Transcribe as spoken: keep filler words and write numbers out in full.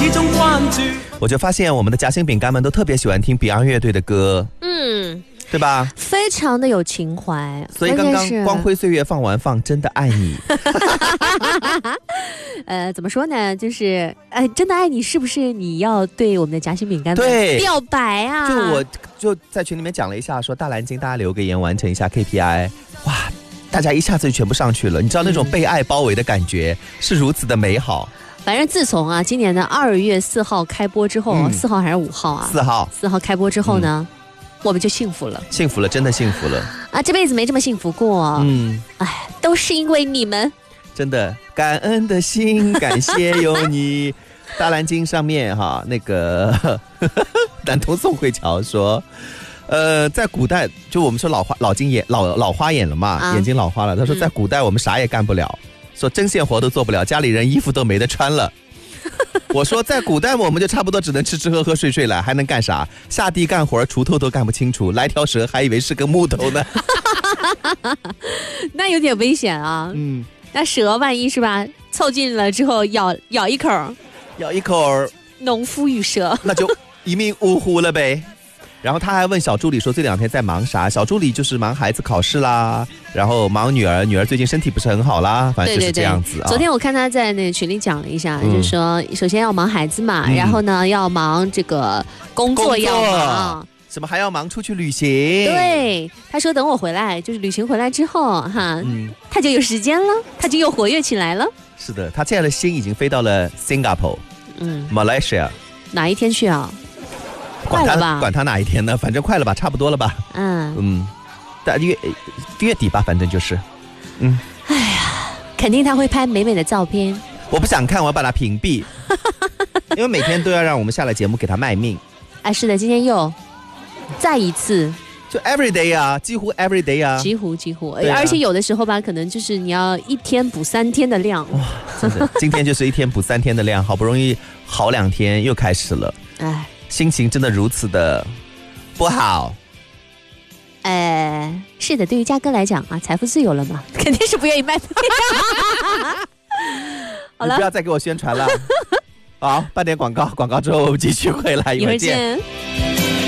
始终关注。 我就发现我们的夹心饼干们都特别喜欢听 Beyond 乐队的歌， 嗯， 对吧？ 非常的有情怀。 所以刚刚光辉岁月放完放真的爱你。 呃，怎么说呢？就是呃，真的爱你是不是你要对我们的夹心饼干对表白啊？ 就我就在群里面讲了一下，说大蓝鲸大家留个言完成一下 K P I， 哇，大家一下子就全部上去了。你知道那种被爱包围的感觉、嗯、是如此的美好。 反正自从啊今年的二月四号开播之后， 嗯、 四号还是五号啊？ 四号， 四号开播之后呢？嗯，我们就幸福了， 幸福了，真的幸福了啊！这辈子没这么幸福过，嗯，哎，都是因为你们， 真的感恩的心，感谢有你。大蓝鲸上面哈，那个男童宋慧乔说，呃，在古代就我们说老花老金眼老老花眼了嘛，啊、眼睛老花了。他说在古代我们啥也干不了，嗯、说针线活都做不了，家里人衣服都没得穿了。我说在古代我们就差不多只能吃吃喝喝睡睡了，还能干啥？下地干活锄头都干不清楚，来条蛇还以为是个木头呢。 那有点危险啊。嗯，那蛇万一是吧凑近了之后咬咬一口， 咬一口， 农夫与蛇那就一命呜呼了呗。然后他还问小助理说这两天在忙啥，小助理就是忙孩子考试啦，然后忙女儿，女儿最近身体不是很好啦，反正就是这样子啊。 对对对，昨天我看他在那群里讲了一下，嗯、就是说首先要忙孩子嘛，嗯、然后呢要忙这个工作要忙， 什么还要忙出去旅行。 对，他说等我回来，就是旅行回来之后哈，嗯、他就有时间了，他就又活跃起来了。 是的，他现在的心已经飞到了 Singapore， 嗯 ，Malaysia， 哪一天去啊？ 管他管他哪一天呢？反正快了吧，差不多了吧。嗯嗯，但月月底吧，反正就是。嗯， 哎呀，肯定他会拍美美的照片。 我不想看，我要把他屏蔽，因为每天都要让我们下了节目给他卖命。 哎，是的，今天又再一次， 就 every day 啊，几乎 every day 啊， 几乎几乎，啊、而且有的时候吧，可能就是你要一天补三天的量。 哇，真的，今天就是一天补三天的量，好不容易好两天又开始了。哎。心情真的如此的不好。 呃，是的，对于嘉哥来讲啊，财富自由了嘛，肯定是不愿意卖。好了， 你不要再给我宣传了。好，办点广告，广告之后我们继续回来， 一会儿见。